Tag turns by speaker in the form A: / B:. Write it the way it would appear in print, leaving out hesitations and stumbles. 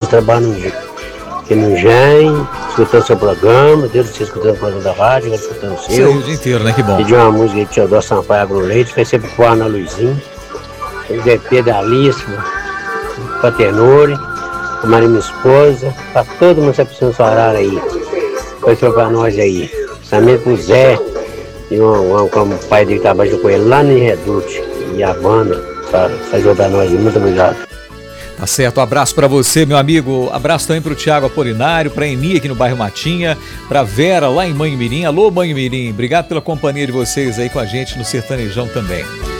A: trabalho aqui no Engenho, escutando seu programa, desde você escutando o programa da rádio, escutando o seu.
B: Isso aí o dia inteiro, né? Que bom.
A: Pedi uma música de Teodoro Sampaio Agroleite, foi sempre com a Ana Luizinho, o Zé Pedro Alice, pra Tenore, a Maria minha esposa, pra todo mundo que tá precisando do horário aí. Foi pra nós aí. Também pro Zé, e como o pai dele trabalha com ele lá no Redute, e a banda, pra ajudar nós. Muito obrigado.
B: Tá certo, um abraço pra você, meu amigo. Abraço também pro Thiago Apolinário, pra Eni aqui no bairro Matinha, pra Vera lá em Manhumirim. Alô, Manhumirim, obrigado pela companhia de vocês aí com a gente no Sertanejão também.